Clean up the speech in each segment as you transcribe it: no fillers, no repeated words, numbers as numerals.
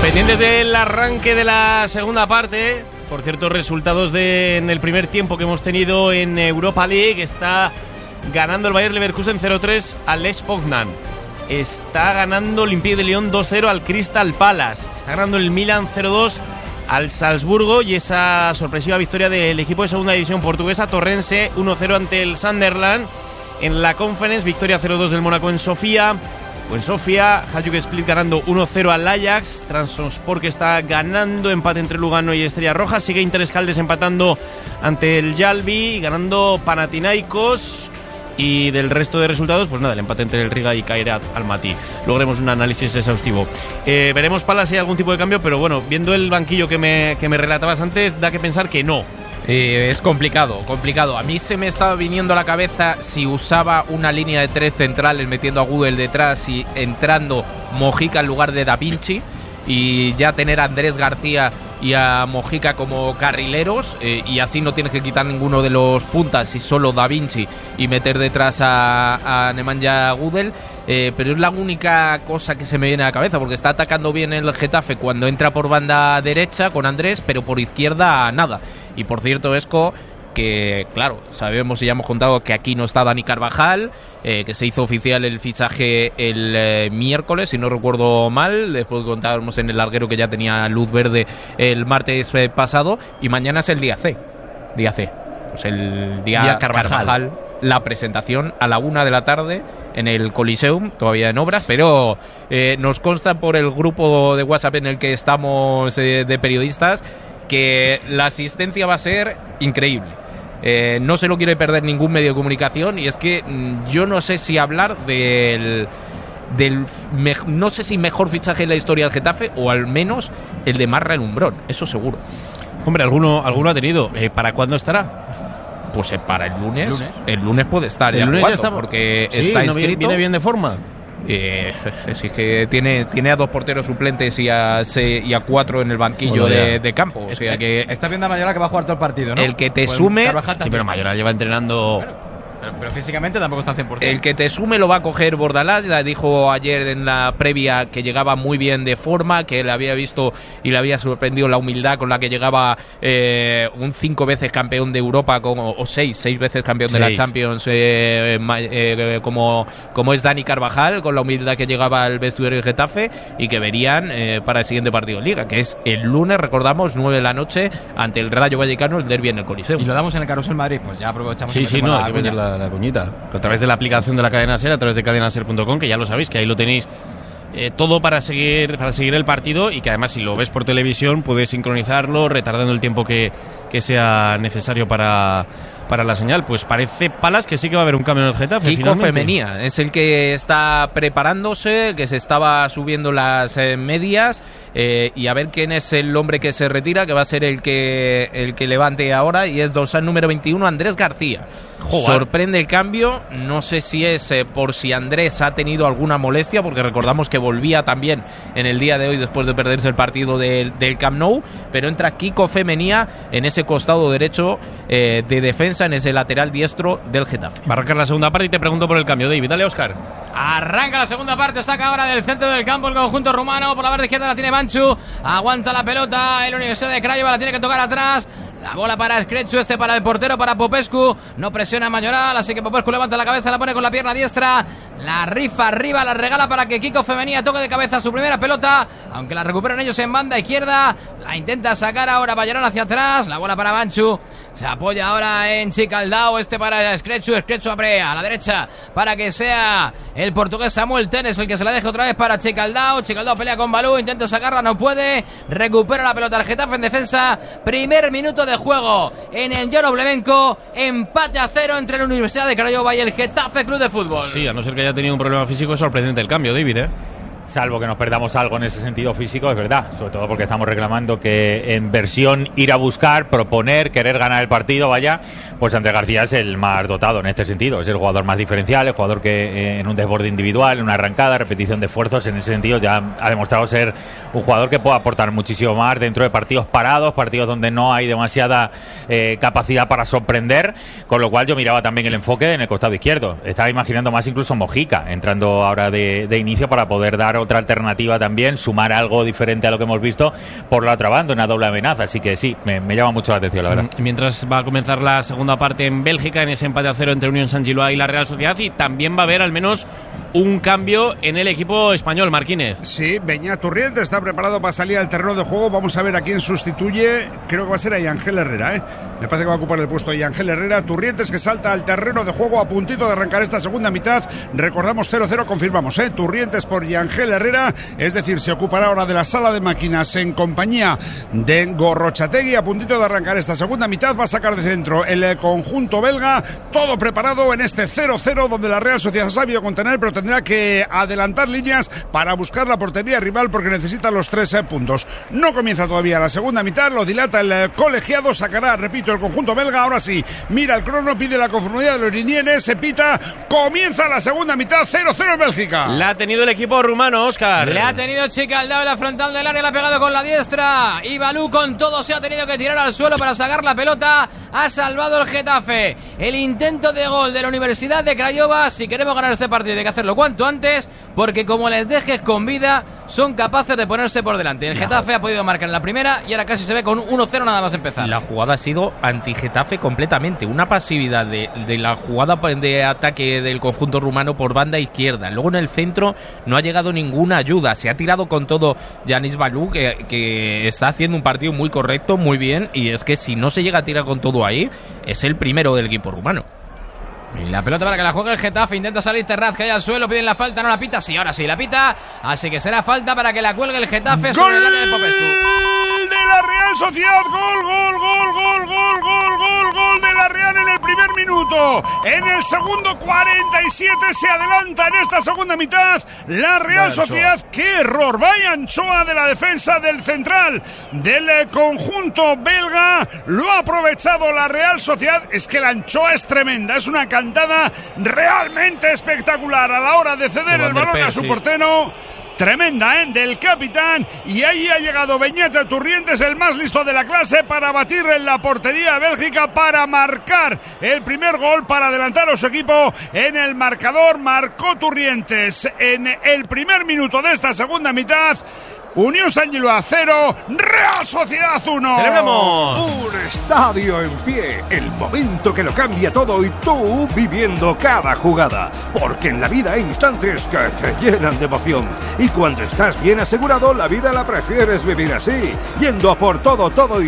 Pendientes del arranque de la segunda parte. Por cierto, resultados en el primer tiempo que hemos tenido en Europa League. Está ganando el Bayer Leverkusen 0-3 al Lech Poznan. Está ganando Olympique de Lyon 2-0 al Crystal Palace. Está ganando el Milan 0-2 al Salzburgo. Y esa sorpresiva victoria del equipo de segunda división portuguesa, Torrense, 1-0 ante el Sunderland. En la Conference, victoria 0-2 del Mónaco en Sofía. En Sofía, Hajduk Split ganando 1-0 al Ajax. Trabzonspor que está ganando, empate entre Lugano y Estrella Roja. Sigue Interescaldes empatando ante el Jalbi, ganando Panathinaikos. Y del resto de resultados, pues nada, el empate entre el Riga y Kairat Almaty. Luego haremos un análisis exhaustivo. Veremos, Palas, si hay algún tipo de cambio, pero bueno, viendo el banquillo que me relatabas antes, da que pensar que no. Es complicado. A mí se me estaba viniendo a la cabeza si usaba una línea de 3 centrales metiendo a Gudel detrás y entrando Mojica en lugar de Da Vinci, y ya tener a Andrés García y a Mojica como carrileros, y así no tienes que quitar ninguno de los puntas y solo Da Vinci, y meter detrás a Nemanja Gudel. Pero es la única cosa que se me viene a la cabeza, porque está atacando bien el Getafe cuando entra por banda derecha con Andrés, pero por izquierda nada. Y por cierto, Esco, que claro, sabemos y ya hemos contado que aquí no está Dani Carvajal, que se hizo oficial el fichaje el miércoles, si no recuerdo mal, después contábamos en el larguero que ya tenía luz verde el martes pasado, y mañana es el día C. Pues el día Carvajal, la presentación a la 1 de la tarde en el Coliseum, todavía en obras, pero nos consta por el grupo de WhatsApp en el que estamos de periodistas que la asistencia va a ser increíble. No se lo quiere perder ningún medio de comunicación, y es que yo no sé si hablar no sé si mejor fichaje en la historia del Getafe, o al menos el de más relumbrón, eso seguro. Hombre, alguno ha tenido. ¿Para cuándo estará? Pues para el lunes. El lunes puede estar. El lunes ya está, porque sí, está ¿no inscrito. ¿Viene bien de forma? Sí, que tiene a 2 porteros suplentes y a 4 en el banquillo de campo. O sea que está viendo a Mayoral que va a jugar todo el partido, ¿no? El que te pues sume. Sí, pero Mayoral lleva entrenando. Pero físicamente tampoco está al 100%. El que te sume lo va a coger Bordalás. Ya dijo ayer en la previa que llegaba muy bien de forma, que le había visto y le había sorprendido la humildad con la que llegaba un 5 veces campeón de Europa, o 6 veces campeón de la Champions, como es Dani Carvajal, con la humildad que llegaba al vestuario de Getafe, y que verían para el siguiente partido de Liga, que es el lunes, recordamos, 9 de la noche, ante el Rayo Vallecano, el derbi en el Coliseo. Y lo damos en el Carrusel Madrid, pues ya aprovechamos. Sí, no, hay que meter la cuñita. A través de la aplicación de la Cadena Ser, a través de cadenaser.com, que ya lo sabéis, que ahí lo tenéis todo para seguir el partido, y que además, si lo ves por televisión, puedes sincronizarlo retardando el tiempo que sea necesario para la señal. Pues parece, Palas, que sí que va a haber un cambio en el Getafe. Kiko Femenía es el que está preparándose, que se estaba subiendo las medias, y a ver quién es el hombre que se retira, que va a ser el que levante ahora, y es dorsal número 21, Andrés García. Sorprende el cambio, no sé si es por si Andrés ha tenido alguna molestia, porque recordamos que volvía también en el día de hoy después de perderse el partido del Camp Nou, pero entra Kiko Femenía en ese costado derecho de defensa, en ese lateral diestro del Getafe. Va a arrancar la segunda parte y te pregunto por el cambio, David. Dale, Óscar. Arranca la segunda parte, saca ahora del centro del campo el conjunto rumano, por la banda izquierda la tiene Manchu, aguanta la pelota el Universidad de Craiova, la tiene que tocar atrás. La bola para Screchu, para el portero, para Popescu. No presiona Mayoral, así que Popescu levanta la cabeza, la pone con la pierna diestra. La rifa arriba, la regala para que Kiko Femenía toque de cabeza su primera pelota. Aunque la recuperan ellos en banda izquierda. La intenta sacar ahora Mayoral hacia atrás. La bola para Manchu. Se apoya ahora en Chicaldao, para Screchu abre a la derecha para que sea el portugués Samuel Tenes el que se la deja otra vez para Chicaldao. Chicaldao pelea con Balú, intenta sacarla, no puede. Recupera la pelota el Getafe en defensa. Primer minuto de juego en el Lloro Blemenco. Empate a 0 entre la Universidad de Craiova y el Getafe Club de Fútbol. Sí, a no ser que haya tenido un problema físico, es sorprendente el cambio, David, Salvo que nos perdamos algo en ese sentido físico, es verdad. Sobre todo porque estamos reclamando que en versión ir a buscar, proponer, querer ganar el partido, pues Andrés García es el más dotado en este sentido. Es el jugador más diferencial, el jugador que en un desborde individual, en una arrancada, repetición de esfuerzos, en ese sentido ya ha demostrado ser un jugador que puede aportar muchísimo más dentro de partidos parados, partidos donde no hay demasiada capacidad para sorprender, con lo cual yo miraba también el enfoque en el costado izquierdo. Estaba imaginando más incluso Mojica entrando ahora de inicio para poder dar otra alternativa también, sumar algo diferente a lo que hemos visto por la otra banda, una doble amenaza. Así que sí, me llama mucho la atención, la verdad. Mientras va a comenzar la segunda parte en Bélgica, en ese empate a 0 entre Unión Saint-Gilloise y la Real Sociedad, y también va a haber al menos un cambio en el equipo español, Marquínez. Sí, Beñat Turrientes está preparado para salir al terreno de juego. Vamos a ver a quién sustituye. Creo que va a ser a Ángel Herrera, ¿eh? Me parece que va a ocupar el puesto de Ángel Herrera. Turrientes que salta al terreno de juego a puntito de arrancar esta segunda mitad. Recordamos 0-0, confirmamos, ¿eh? Turrientes por Ángel Herrera, es decir, se ocupará ahora de la sala de máquinas en compañía de Gorrochategui. A puntito de arrancar esta segunda mitad, va a sacar de centro el conjunto belga. Todo preparado en este 0-0 donde la Real Sociedad ha sabido contener, pero tendrá que adelantar líneas para buscar la portería rival porque necesita los 3 puntos. No comienza todavía la segunda mitad, lo dilata el colegiado, sacará, repito, el conjunto belga. Ahora sí, mira el crono, pide la conformidad de los linieres, se pita, comienza la segunda mitad, 0-0 en Bélgica. La ha tenido el equipo rumano, Óscar. Le ha tenido Chica al lado de la frontal del área, la ha pegado con la diestra. Y Balú con todo se ha tenido que tirar al suelo para sacar la pelota. Ha salvado el Getafe. El intento de gol de la Universidad de Craiova. Si queremos ganar este partido hay que hacerlo cuanto antes, porque como les dejes con vida, son capaces de ponerse por delante. El Getafe ha podido marcar en la primera y ahora casi se ve con 1-0 nada más empezar. La jugada ha sido anti-Getafe completamente. Una pasividad de la jugada de ataque del conjunto rumano por banda izquierda. Luego en el centro no ha llegado ninguna ayuda. Se ha tirado con todo Yanis Balú, que está haciendo un partido muy correcto, muy bien. Y es que si no se llega a tirar con todo ahí, es el primero del equipo rumano. Y la pelota para que la juegue el Getafe, intenta salir Terraz, cae al suelo, piden la falta, no la pita, sí, ahora sí la pita, así que será falta para que la cuelgue el Getafe sobre el área de Popescu. De la Real Sociedad, gol de la Real en el primer minuto. En el segundo 47 se adelanta en esta segunda mitad la Real Sociedad. ¡Qué error! Vaya Anchoa de la defensa del central del conjunto belga. Lo ha aprovechado la Real Sociedad. Es que la Anchoa es tremenda, es una cantada realmente espectacular a la hora de ceder el balón a su portero. Tremenda, del capitán, y ahí ha llegado Beñat Turrientes, el más listo de la clase, para batir en la portería Bélgica, para marcar el primer gol, para adelantar a su equipo en el marcador. Marcó Turrientes en el primer minuto de esta segunda mitad. Unión Saint-Gilloise 0, Real Sociedad 1. ¡Celebramos! Un estadio en pie, el momento que lo cambia todo y tú viviendo cada jugada. Porque en la vida hay instantes que te llenan de emoción. Y cuando estás bien asegurado, la vida la prefieres vivir así, yendo a por todo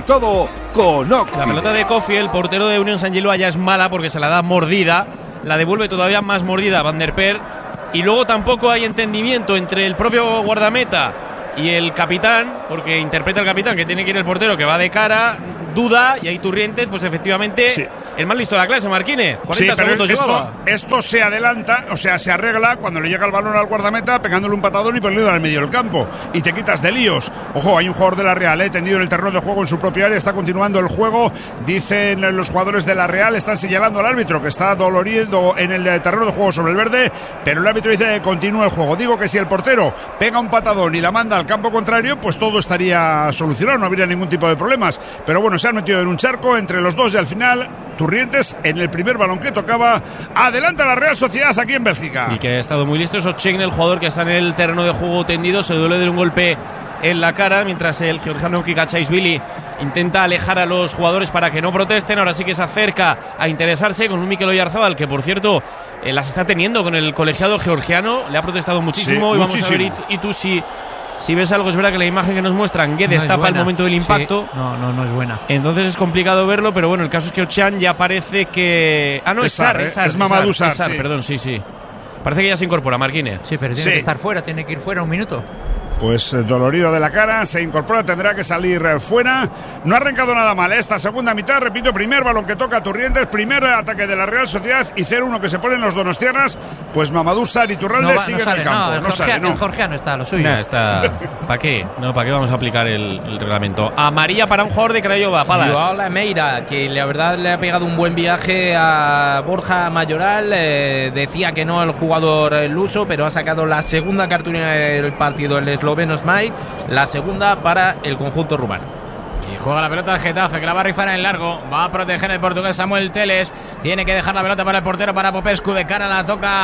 con Octi. La pelota de Kofi, el portero de Unión Saint-Gilloise, ya es mala porque se la da mordida. La devuelve todavía más mordida a Van der Per. Y luego tampoco hay entendimiento entre el propio guardameta y el capitán, porque interpreta el capitán que tiene que ir el portero, que va de cara, duda, y ahí Turrientes, pues efectivamente, sí, el más listo de la clase, Marquínez. 40 segundos esto se adelanta, o sea, se arregla cuando le llega el balón al guardameta, pegándole un patadón y poniéndolo al medio del campo, y te quitas de líos. Ojo, hay un jugador de la Real, tendido en el terreno de juego en su propia área, está continuando el juego, dicen los jugadores de la Real, están señalando al árbitro que está dolorido en el terreno de juego sobre el verde, pero el árbitro dice que continúa el juego. Digo que si el portero pega un patadón y la manda al campo contrario, pues todo estaría solucionado, no habría ningún tipo de problemas, pero bueno, se han metido en un charco entre los dos y al final Turrientes, en el primer balón que tocaba, adelanta la Real Sociedad aquí en Bélgica. Y que ha estado muy listo, Ochegn, el jugador que está en el terreno de juego tendido, se duele de un golpe en la cara, mientras el georgiano Kikachaishvili intenta alejar a los jugadores para que no protesten. Ahora sí que se acerca a interesarse con un Mikel Oyarzábal, que por cierto las está teniendo con el colegiado georgiano, le ha protestado muchísimo, sí, y vamos muchísimo. A ver, y tú si ves algo, es verdad que la imagen que nos muestran Guedes no tapa el momento del impacto. Sí. No es buena. Entonces es complicado verlo, pero bueno, el caso es que Ochan ya parece que... Ah, no, es Sar, es Mamadou Sar, sí. Perdón, sí. Parece que ya se incorpora, Marquínez. Sí, pero tiene que estar fuera, tiene que ir fuera un minuto. Pues dolorido de la cara, se incorpora, tendrá que salir fuera. No ha arrancado nada mal esta segunda mitad, repito, primer balón que toca Turrientes, primer ataque de la Real Sociedad y 0-1 que se ponen los donostiarras. Pues Mamadou Sar y Turralde siguen en el campo. El georgiano está, lo suyo. ¿Para qué? ¿Para qué vamos a aplicar el reglamento? Amarilla para un jugador de Craiova, Palas. Joao Lameira, que la verdad le ha pegado un buen viaje a Borja Mayoral. Decía que no el jugador luso, pero ha sacado la segunda cartulina del partido el esloveno Mike, la segunda para el conjunto rumano. Y juega la pelota al Getafe, que la va a rifar en largo, va a proteger el portugués Samuel Teles, tiene que dejar la pelota para el portero, para Popescu, de cara la toca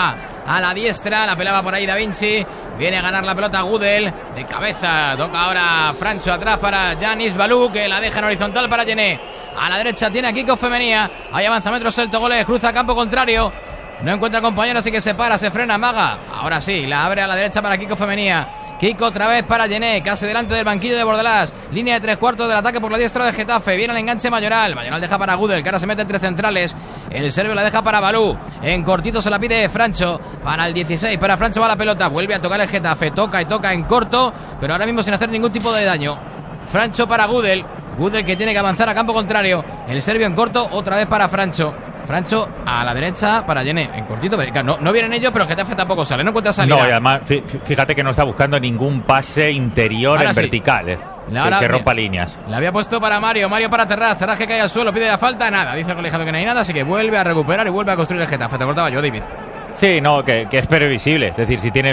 a la diestra, la pelaba por ahí Da Vinci, viene a ganar la pelota Gudel, de cabeza, toca ahora Francho atrás para Yanis Balú, que la deja en horizontal para Gené, a la derecha tiene a Kiko Femenía, ahí avanza metros el Togolés, cruza campo contrario, no encuentra compañero, así que se para, se frena, amaga, ahora sí, la abre a la derecha para Kiko Femenía, Kiko otra vez para Gené, casi delante del banquillo de Bordalás, línea de 3/4 del ataque por la diestra de Getafe, viene el enganche Mayoral deja para Gudel, que ahora se mete entre centrales, el serbio la deja para Balú, en cortito se la pide Francho, para el 16, para Francho va la pelota, vuelve a tocar el Getafe, toca y toca en corto, pero ahora mismo sin hacer ningún tipo de daño, Francho para Gudel, Gudel que tiene que avanzar a campo contrario, el serbio en corto, otra vez para Francho a la derecha para Gené, en cortito, no vienen ellos, pero el Getafe tampoco sale, no encuentra salida. No, y además, fíjate que no está buscando ningún pase interior ahora en sí. Vertical, que rompa líneas. La había puesto para Mario para Terraz que cae al suelo, pide la falta, nada, dice el colegiado que no hay nada, así que vuelve a recuperar y vuelve a construir el Getafe. Te cortaba yo, David. Sí, no, que es previsible. Es decir, si tienes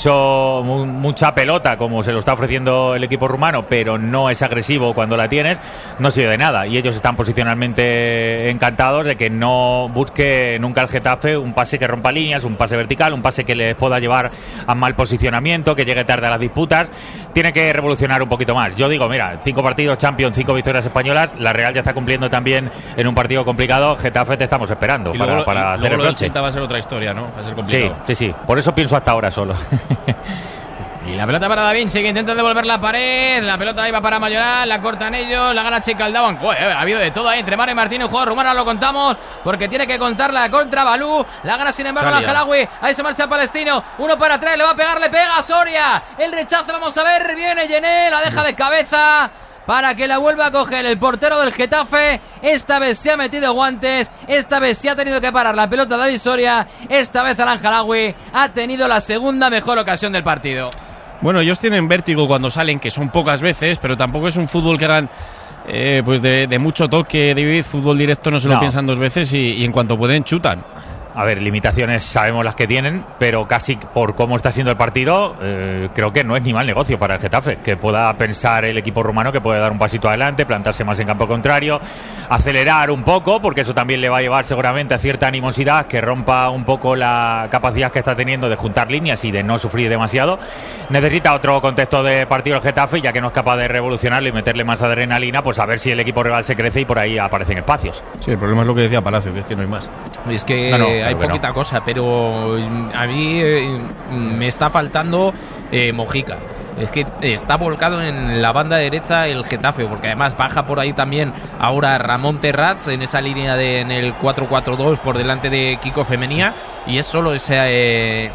mucha pelota, como se lo está ofreciendo el equipo rumano, pero no es agresivo cuando la tienes, no sirve de nada. Y ellos están posicionalmente encantados de que no busque nunca el Getafe un pase que rompa líneas, un pase vertical, un pase que les pueda llevar a mal posicionamiento, que llegue tarde a las disputas. Tiene que revolucionar un poquito más. Yo digo, mira, 5 partidos Champions, 5 victorias españolas. La Real ya está cumpliendo también en un partido complicado. Getafe te estamos esperando para hacer el broche. Va a ser otra historia, ¿no? Va a ser complicado. Sí. Por eso pienso hasta ahora solo. Y la pelota para Da Vinci, que intenta devolver la pared. La pelota iba para Mayoral, la cortan ellos, la gana Chicaldaban. Ha habido de todo ahí entre Mario Martín y el jugador rumano, lo contamos, porque tiene que contarla contra Balú. La gana sin embargo la Jalawi. Ahí se marcha Palestino. Uno para atrás, le va a pegar, le pega a Soria. El rechazo, vamos a ver, viene Gené, la deja de cabeza para que la vuelva a coger el portero del Getafe. Esta vez se ha metido guantes, esta vez se ha tenido que parar la pelota David Soria, esta vez Alan Jalawi ha tenido la segunda mejor ocasión del partido. Bueno, ellos tienen vértigo cuando salen, que son pocas veces, pero tampoco es un fútbol que hagan pues de mucho toque, David. Fútbol directo no se lo piensan dos veces y en cuanto pueden chutan. A ver, limitaciones sabemos las que tienen, pero casi por cómo está siendo el partido, creo que no es ni mal negocio para el Getafe, que pueda pensar el equipo rumano que puede dar un pasito adelante, plantarse más en campo contrario, acelerar un poco, porque eso también le va a llevar seguramente a cierta animosidad, que rompa un poco la capacidad que está teniendo de juntar líneas y de no sufrir demasiado. Necesita otro contexto de partido el Getafe, ya que no es capaz de revolucionarlo y meterle más adrenalina, pues a ver si el equipo rival se crece y por ahí aparecen espacios. Sí, el problema es lo que decía Palacio, que es que no hay más. Es que hay poquita cosa, pero a mí me está faltando Mojica. Es que está volcado en la banda derecha el Getafe, porque además baja por ahí también ahora Ramón Terraz en esa línea en el 4-4-2 por delante de Kiko Femenía, y es solo ese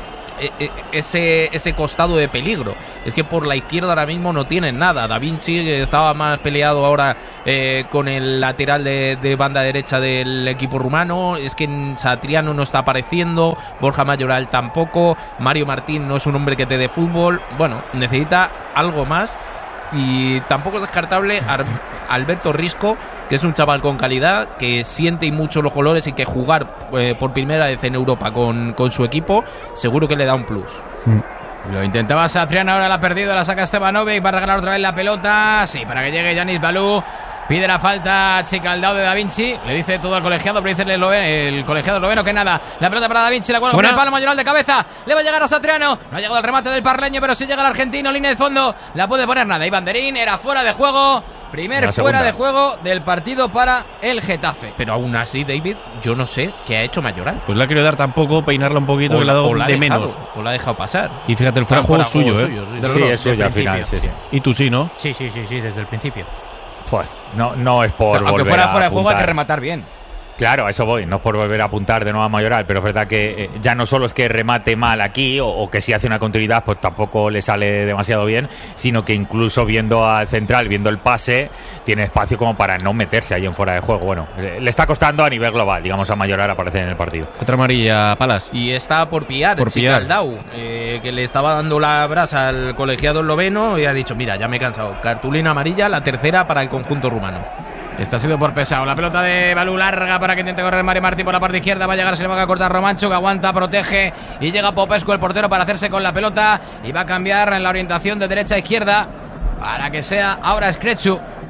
costado de peligro. Es que por la izquierda ahora mismo no tienen nada. Da Vinci estaba más peleado ahora con el lateral de banda derecha del equipo rumano. Es que Satriano no está apareciendo, Borja Mayoral tampoco, Mario Martín no es un hombre que te dé fútbol. Bueno, necesita algo más. Y tampoco es descartable Alberto Risco, que es un chaval con calidad, que siente mucho los colores y que jugar por primera vez en Europa con su equipo seguro que le da un plus. Lo intentaba Satriano, ahora la ha perdido, la saca Stevanovic, va a regalar otra vez la pelota, sí, para que llegue Yanis Balú. Pide la falta Chicaldao de Da Vinci. Le dice todo al colegiado, pero dice el colegiado esloveno que nada. La pelota para Da Vinci, la cuelga con el palo Mayoral de cabeza. Le va a llegar a Satriano. No ha llegado el remate del parleño, pero sí llega el argentino, línea de fondo. La puede poner nada. Y Banderín era fuera de juego. Primer fuera de juego del partido para el Getafe. Pero aún así, David, yo no sé qué ha hecho Mayoral. Pues la ha querido dar tampoco, peinarla un poquito, que le ha dado de menos. O la ha dejado pasar. Y fíjate, el fuera de juego suyo, Sí, es suyo al final. Sí. Y tú sí, ¿no? Sí, desde el principio. No es por volver aunque fuera fuera de juego, hay que apuntar. rematar bien. Claro, a eso voy, no es por volver a apuntar de nuevo a Mayoral, pero es verdad que ya no solo es que remate mal aquí o que si hace una continuidad pues tampoco le sale demasiado bien, sino que incluso viendo al central, viendo el pase, tiene espacio como para no meterse ahí en fuera de juego. Bueno, le está costando a nivel global, digamos, a Mayoral aparecer en el partido. Otra amarilla, Palas. Y está por pillar Chicaldao, que le estaba dando la brasa al colegiado esloveno y ha dicho, mira, ya me he cansado. Cartulina amarilla, la tercera para el conjunto rumano. Está sido por pesado. La pelota de Balú larga para que intente correr Mario Martín por la parte izquierda. Va a llegar, se le va a cortar Romancho, que aguanta, protege. Y llega Popescu, el portero, para hacerse con la pelota. Y va a cambiar en la orientación de derecha a izquierda para que sea ahora Skretsu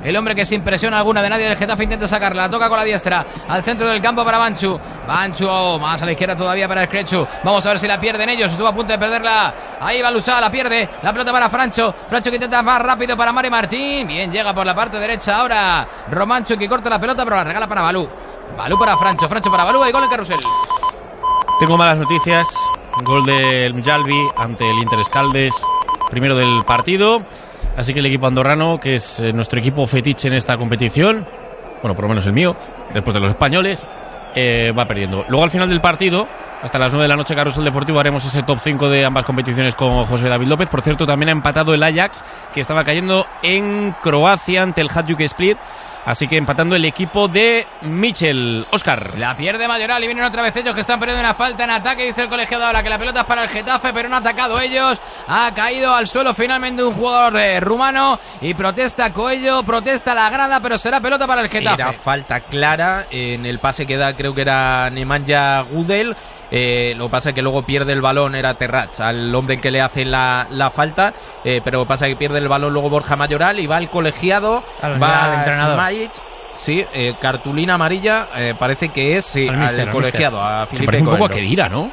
el hombre que sin presión alguna de nadie del Getafe intenta sacarla, la toca con la diestra al centro del campo para Banchu, más a la izquierda todavía para Screchu, vamos a ver si la pierden ellos, estuvo a punto de perderla, ahí va Lusá, la pierde, la pelota para Francho que intenta más rápido para Mari Martín, bien, llega por la parte derecha ahora Romanchu, que corta la pelota pero la regala para Balú para Francho para Balú, y gol en carrusel. Tengo malas noticias, gol del Mjalbi ante el Inter Escaldes, primero del partido. Así que el equipo andorrano, que es nuestro equipo fetiche en esta competición, bueno, por lo menos el mío, después de los españoles, va perdiendo. Luego al final del partido, hasta las 9 de la noche, Carrusel Deportivo, haremos ese top 5 de ambas competiciones con José David López. Por cierto, también ha empatado el Ajax, que estaba cayendo en Croacia ante el Hajduk Split. Así que empatando el equipo de Michel. Óscar. La pierde Mayoral y vienen otra vez ellos, que están perdiendo una falta en ataque. Dice el colegiado ahora que la pelota es para el Getafe, pero no ha atacado ellos. Ha caído al suelo finalmente un jugador rumano y protesta Coello, protesta la grada, pero será pelota para el Getafe. Era falta clara en el pase que da, creo que era Nemanja Gudel. Lo que pasa es que luego pierde el balón, era Terrats, al hombre que le hace la falta, pero lo que pasa es que pierde el balón luego Borja Mayoral y va el colegiado, va al entrenador. Smajic, sí, cartulina amarilla, parece que es al colegiado, a Felipe parece un poco a Coelho. Kedira, ¿no?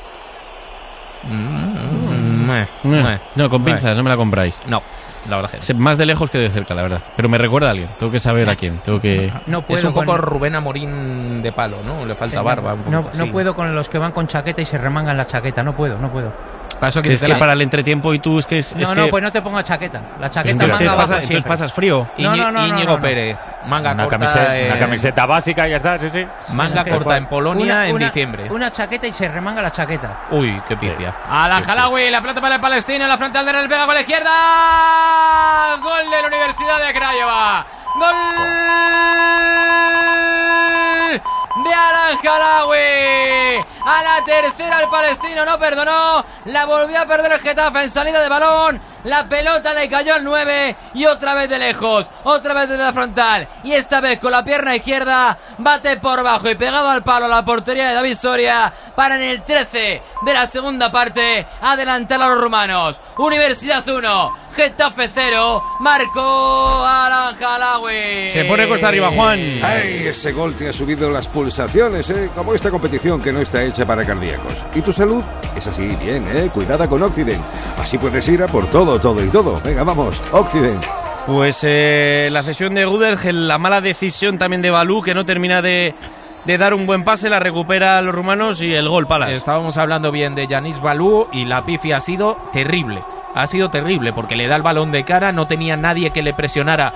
No, con pinzas, no me la compráis. No, la verdad que más de lejos que de cerca, la verdad. Pero me recuerda a alguien, tengo que saber a quién. No puedo es un poco con... Rubén Amorín de palo, ¿no? Le falta barba. No puedo con los que van con chaqueta y se remangan la chaqueta, no puedo. Para eso es que para el entretiempo y tú es que... Pues no te pongas chaqueta. La chaqueta entonces manga abajo entonces pasas frío. Íñigo Pérez, manga una corta. Una camiseta básica y ya está, sí. Manga corta en Polonia en diciembre. Una chaqueta y se remanga la chaqueta. Uy, qué pifia. Al Al-Halawi, la pelota para el palestino, en la frontal de el pega con la izquierda. Gol de la Universidad de Craiova. Gol de Al-Halawi. A la tercera el palestino no perdonó, la volvió a perder el Getafe en salida de balón. La pelota le cayó al 9 y otra vez de lejos, otra vez desde la frontal, y esta vez con la pierna izquierda bate por bajo y pegado al palo a la portería de David Soria para en el 13 de la segunda parte adelantar a los rumanos. Universidad 1, Getafe 0, marcó Al-Halawi. Se pone costa arriba, Juan. Ay, ese gol te ha subido las pulsaciones, como esta competición que no está hecha para cardíacos. ¿Y tu salud? Es así, bien, cuidada con Occident. Así puedes ir a por todo. Venga, vamos, Occident. Pues la cesión de Gudel, la mala decisión también de Balú, que no termina de dar un buen pase, la recupera a los rumanos y el gol, Palas. Estábamos hablando bien de Yanis Balú y la pifia ha sido terrible. Ha sido terrible porque le da el balón de cara, no tenía nadie que le presionara.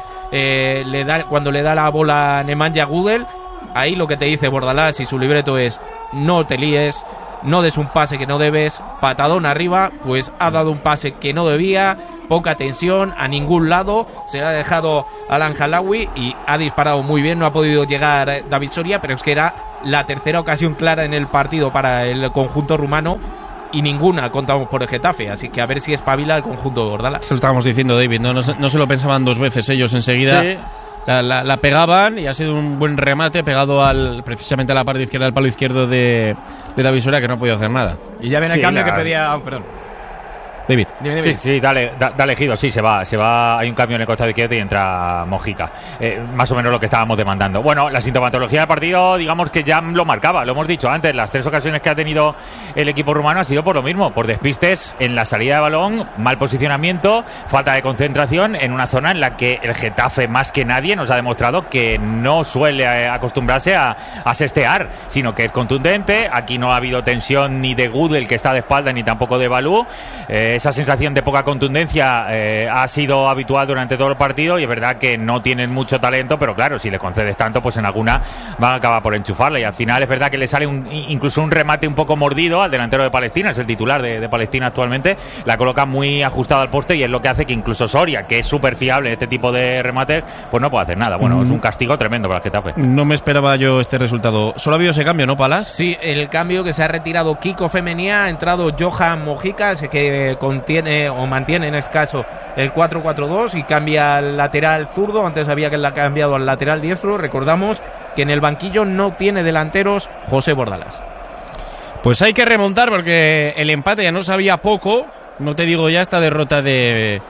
Cuando le da la bola a Nemanja Gudel, ahí lo que te dice Bordalás y su libreto es: no te líes, no des un pase que no debes, patadón arriba. Pues ha dado un pase que no debía, poca tensión a ningún lado, se le ha dejado al Al-Halawi y ha disparado muy bien, no ha podido llegar David Soria, pero es que era la tercera ocasión clara en el partido para el conjunto rumano y ninguna contamos por el Getafe, así que a ver si espabila el conjunto de Bordalás. Eso lo estábamos diciendo, David, no se lo pensaban dos veces ellos, enseguida sí. La pegaban y ha sido un buen remate pegado precisamente a la parte izquierda del palo izquierdo de David Soria, que no ha podido hacer nada. Y ya viene el cambio que pedía... perdón. David. Sí, dale Gido, sí, se va, hay un cambio en el costado izquierdo y entra Mojica. Más o menos lo que estábamos demandando. Bueno, la sintomatología del partido, digamos que ya lo marcaba, lo hemos dicho antes, las 3 ocasiones que ha tenido el equipo rumano ha sido por lo mismo, por despistes en la salida de balón, mal posicionamiento, falta de concentración en una zona en la que el Getafe más que nadie nos ha demostrado que no suele acostumbrarse a sestear, sino que es contundente. Aquí no ha habido tensión ni de Gudel, que está de espalda, ni tampoco de Balú. Esa sensación de poca contundencia ha sido habitual durante todo el partido y es verdad que no tienen mucho talento, pero claro, si le concedes tanto, pues en alguna van a acabar por enchufarla y al final es verdad que le sale incluso un remate un poco mordido al delantero de Palestina, es el titular de Palestina actualmente, la coloca muy ajustada al poste y es lo que hace que incluso Soria, que es súper fiable en este tipo de remates, pues no puede hacer nada. Bueno, es un castigo tremendo para el Getafe. No me esperaba yo este resultado. Solo ha habido ese cambio, ¿no, Palas? Sí, el cambio que se ha retirado Kiko Femenía, ha entrado Johan Mojica, que contiene o mantiene en este caso el 4-4-2 y cambia al lateral zurdo. Antes había que la cambiado al lateral diestro. Recordamos que en el banquillo no tiene delanteros José Bordalás. Pues hay que remontar porque el empate ya no sabía poco. No te digo ya esta derrota de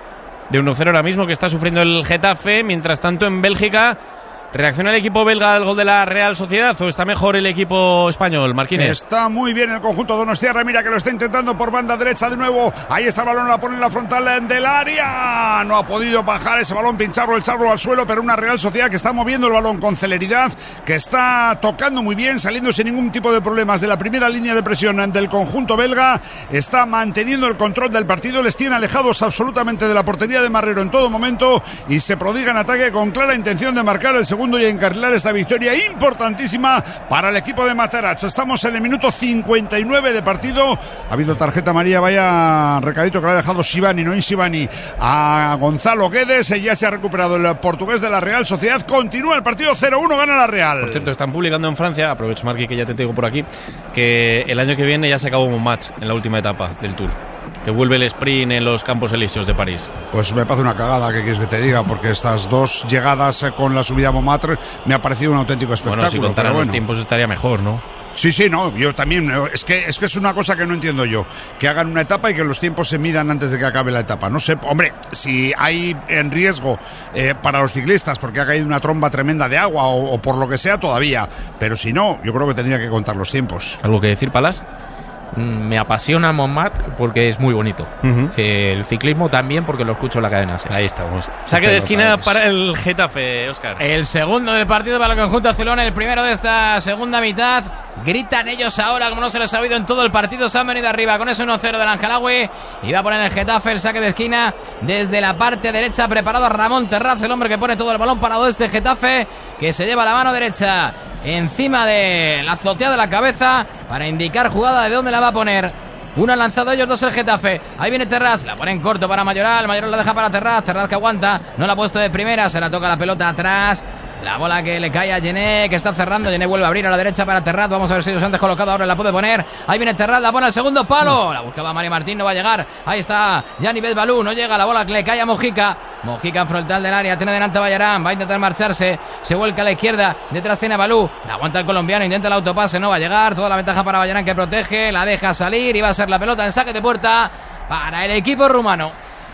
de 1-0 ahora mismo que está sufriendo el Getafe. Mientras tanto, en Bélgica, ¿reacciona el equipo belga al gol de la Real Sociedad o está mejor el equipo español, Marquínez? Está muy bien el conjunto donostiarra, mira que lo está intentando por banda derecha de nuevo. Ahí está el balón, la pone en la frontal del área. No ha podido bajar ese balón, echarlo al suelo, pero una Real Sociedad que está moviendo el balón con celeridad, que está tocando muy bien, saliendo sin ningún tipo de problemas de la primera línea de presión del conjunto belga. Está manteniendo el control del partido, les tiene alejados absolutamente de la portería de Marrero en todo momento y se prodiga en ataque con clara intención de marcar el segundo y encarrilar esta victoria importantísima para el equipo de Materazzi. Estamos en el minuto 59 de partido. Ha habido tarjeta amarilla, vaya recadito que le ha dejado Sivani, no Sivani, a Gonzalo Guedes. Ya se ha recuperado el portugués de la Real Sociedad. Continúa el partido, 0-1, gana la Real. Por cierto, están publicando en Francia, aprovecho, Marqui, que ya te tengo por aquí, que el año que viene ya se acabó un match en la última etapa del Tour, que vuelve el sprint en los Campos Elíseos de París. Pues me parece una cagada, que quieres que te diga, porque estas dos llegadas con la subida a Montmartre me ha parecido un auténtico espectáculo. Bueno, si contaran los tiempos estaría mejor, ¿no? Sí, no, yo también, es que es una cosa que no entiendo yo, que hagan una etapa y que los tiempos se midan antes de que acabe la etapa. No sé, hombre, si hay en riesgo para los ciclistas porque ha caído una tromba tremenda de agua o por lo que sea todavía, pero si no, yo creo que tendría que contar los tiempos. ¿Algo que decir, Palas? Me apasiona Montmartre porque es muy bonito. El ciclismo también porque lo escucho en la cadena. Sí. Ahí estamos. Saque de esquina para el Getafe, Óscar. El segundo del partido para el conjunto azulón, el primero de esta segunda mitad. Gritan ellos ahora como no se les ha oído en todo el partido. Se han venido arriba con ese 1-0 del Angelawi y va a poner el Getafe el saque de esquina desde la parte derecha. Preparado a Ramón Terraz, el hombre que pone todo el balón parado de este Getafe, que se lleva la mano derecha encima de la azotea de la cabeza para indicar jugada de dónde la va a poner. Una lanzada ellos dos el Getafe. Ahí viene Terraz, la pone en corto para Mayoral. Mayoral la deja para Terraz que aguanta, no la ha puesto de primera, se la toca la pelota atrás. La bola que le cae a Gené, que está cerrando. Gené vuelve a abrir a la derecha para Terraz. Vamos a ver si los han descolocado. Ahora la puede poner. Ahí viene Terraz, la pone al segundo palo. La buscaba Mario Martín, no va a llegar. Ahí está Yanibet Balú, no llega. La bola que le cae a Mojica. Mojica en frontal del área. Tiene delante a Bayarán. Va a intentar marcharse. Se vuelca a la izquierda. Detrás tiene a Balú. La aguanta el colombiano. Intenta el autopase. No va a llegar. Toda la ventaja para Bayarán, que protege. La deja salir. Y va a ser la pelota en saque de puerta para el equipo rumano.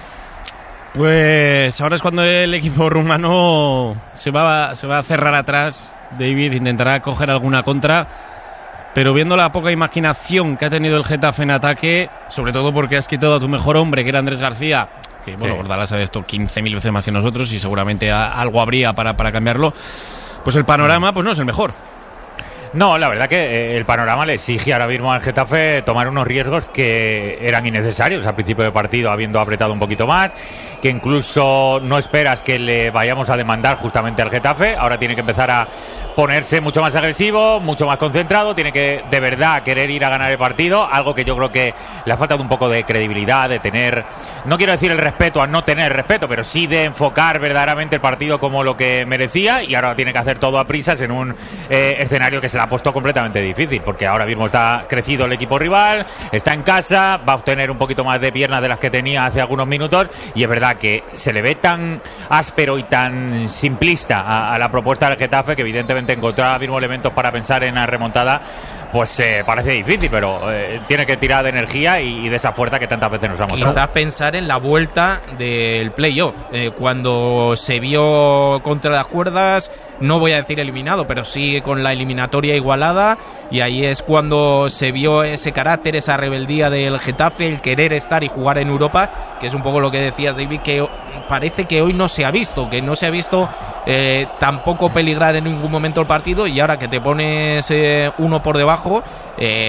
Pues ahora es cuando el equipo rumano se va a cerrar atrás. David intentará coger alguna contra, pero viendo la poca imaginación que ha tenido el Getafe en ataque, sobre todo porque has quitado a tu mejor hombre, que era Andrés García, que bueno, Bordalás sabe esto 15.000 veces más que nosotros y seguramente algo habría para cambiarlo, pues el panorama pues no es el mejor. No, la verdad que el panorama le exige ahora mismo al Getafe tomar unos riesgos que eran innecesarios al principio de partido, habiendo apretado un poquito más, que incluso no esperas que le vayamos a demandar justamente al Getafe. Ahora tiene que empezar a ponerse mucho más agresivo, mucho más concentrado, tiene que de verdad querer ir a ganar el partido, algo que yo creo que le ha faltado un poco de credibilidad, de tener, no quiero decir el respeto a no tener respeto, pero sí de enfocar verdaderamente el partido como lo que merecía, y ahora tiene que hacer todo a prisas en un escenario que se le ha puesto completamente difícil, porque ahora mismo está crecido el equipo rival, está en casa, va a obtener un poquito más de piernas de las que tenía hace algunos minutos, y es verdad que se le ve tan áspero y tan simplista a la propuesta del Getafe que evidentemente encontrar mismos elementos para pensar en la remontada pues parece difícil, pero tiene que tirar de energía y de esa fuerza que tantas veces nos ha mostrado. Quizás pensar en la vuelta del playoff, cuando se vio contra las cuerdas, no voy a decir eliminado, pero sí con la eliminatoria igualada, y ahí es cuando se vio ese carácter, esa rebeldía del Getafe, el querer estar y jugar en Europa, que es un poco lo que decía David, que parece que hoy no se ha visto, tampoco peligrar en ningún momento el partido, y ahora que te pones uno por debajo,